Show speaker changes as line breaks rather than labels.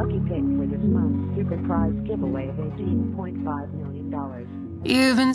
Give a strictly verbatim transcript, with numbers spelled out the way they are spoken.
lucky pick for this month's super prize giveaway of eighteen point five million dollars.
You've been